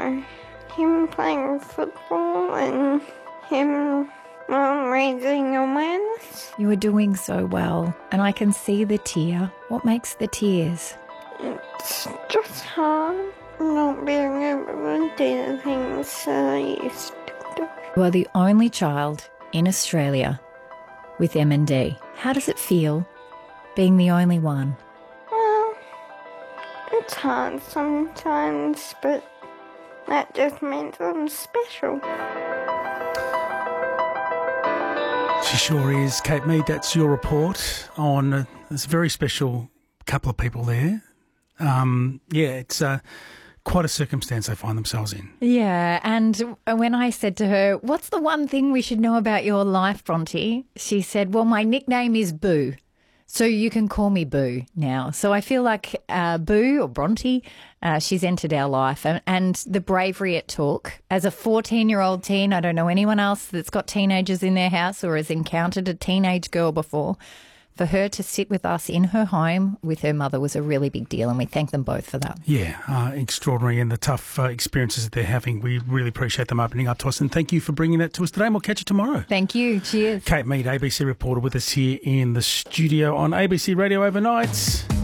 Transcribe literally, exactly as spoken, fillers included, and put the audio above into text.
know, him playing football and him um, raising awareness. You are doing so well, and I can see the tear. What makes the tears? It's just hard not being able to do the things that I used to do. You are the only child in Australia with M N D. How does it feel being the only one? Well, it's hard sometimes, but that just means I'm special. She sure is. Kate Mead, that's your report on uh, this very special couple of people there. Um, yeah, it's uh, quite a circumstance they find themselves in. Yeah, and when I said to her, what's the one thing we should know about your life, Bronte? She said, well, my nickname is Boo, so you can call me Boo now. So I feel like uh, Boo or Bronte, uh, she's entered our life, and, and the bravery it took. As a fourteen-year-old teen, I don't know anyone else that's got teenagers in their house or has encountered a teenage girl before. For her to sit with us in her home with her mother was a really big deal, and we thank them both for that. Yeah, uh, extraordinary, and the tough uh, experiences that they're having. We really appreciate them opening up to us, and thank you for bringing that to us today, and we'll catch you tomorrow. Thank you. Cheers. Kate Mead, A B C reporter with us here in the studio on A B C Radio Overnights.